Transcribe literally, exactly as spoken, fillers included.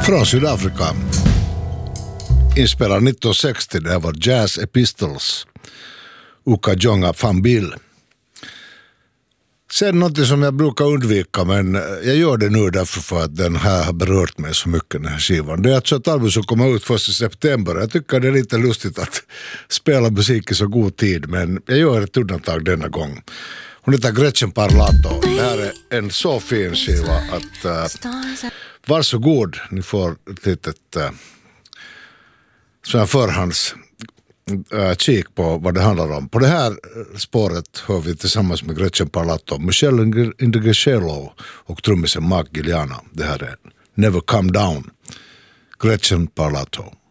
Från Sydafrika. Inspelad nittonhundrasextio, det här var Jazz Epistles. Uka Jonga Fambil. Sen något som jag brukar undvika, men jag gör det nu därför för att den här har berört mig så mycket, den här skivan. Det är alltså ett album som kommer ut första september. Jag tycker det är lite lustigt att spela musik i så god tid, men jag gör ett undantag denna gång. Hon heter Gretchen Parlato. Det här är en så fin skiva att uh, varsågod, ni får ett litet uh, sån förhands uh, kik på vad det handlar om. På det här spåret hör vi tillsammans med Gretchen Parlato, Michelle Indegecello och trummisen Mark Giuliana. Det här är Never Come Down. Gretchen Parlato.